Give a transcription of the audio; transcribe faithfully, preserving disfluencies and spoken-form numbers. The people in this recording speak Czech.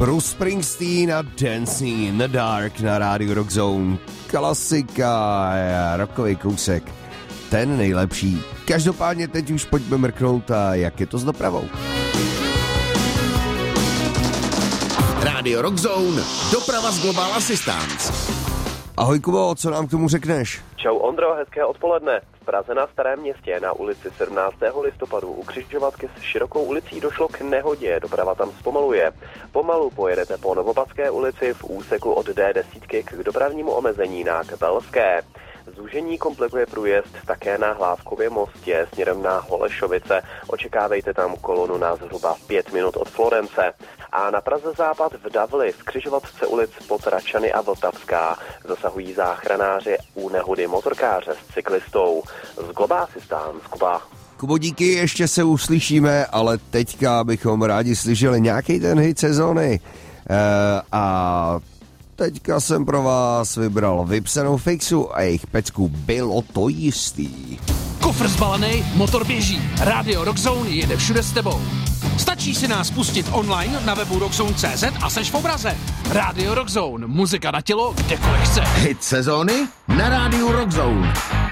Bruce Springsteen a Dancing in the Dark na rádiu Rock Zone. Klasika, rockový kousek. Ten nejlepší. Každopádně teď už pojďme mrknout, a jak je to s dopravou. Rádio Rock Zone, doprava z Global Assistance. Ahoj Kubo, co nám k tomu řekneš? Čau Ondro, hezké odpoledne. V Praze na Starém Městě na ulici sedmnáctého listopadu u křižovatky s Širokou ulicí došlo k nehodě, doprava tam zpomaluje. Pomalu pojedete po Novopadské ulici v úseku od D deset k dopravnímu omezení na Kbelské. Zúžení komplikuje průjezd také na Hlávkově mostě směrem na Holešovice. Očekávejte tam kolonu na zhruba pět minut od Florence. A na Praze západ v Davli v křižovatce ulic Potračany a Vltavská zasahují záchranáři u nehody motorkáře s cyklistou. Z Global Assistance, Kuba. Kubo, díky, ještě se uslyšíme, ale teďka bychom rádi slyšeli nějaký ten hit sezóny. E, a teďka jsem pro vás vybral vypsanou Fixu a jejich pecku Bylo to jistý. Kufr zbalený, motor běží. Rádio Rock Zone jede všude s tebou. Stačí si nás pustit online na webu rockzone tečka cé zet a seš v obraze. Rádio Rock Zone, muzika na tělo, kdekoliv chce. Hit sezóny na rádiu Rock Zone.